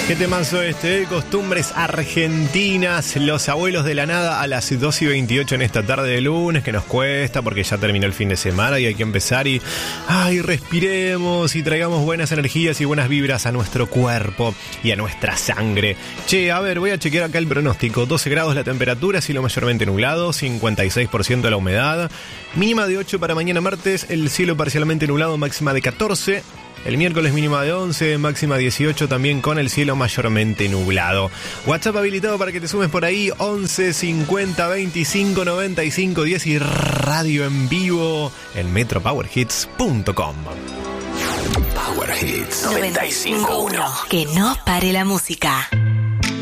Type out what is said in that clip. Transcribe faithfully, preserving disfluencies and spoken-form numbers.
Qué temazo este, ¿eh? Costumbres argentinas, los abuelos de la nada a las dos y veintiocho en esta tarde de lunes, que nos cuesta porque ya terminó el fin de semana y hay que empezar y, ay, respiremos y traigamos buenas energías y buenas vibras a nuestro cuerpo y a nuestra sangre. Che, a ver, voy a chequear acá el pronóstico. doce grados la temperatura, cielo mayormente nublado, cincuenta y seis por ciento la humedad, mínima de ocho para mañana martes, el cielo parcialmente nublado, máxima de catorce. El miércoles mínima de once, máxima dieciocho, también con el cielo mayormente nublado. WhatsApp habilitado para que te sumes por ahí, once cincuenta veinticinco noventa y cinco diez y radio en vivo en metro power hits punto com. Power Hits noventa y cinco punto uno. Que no pare la música.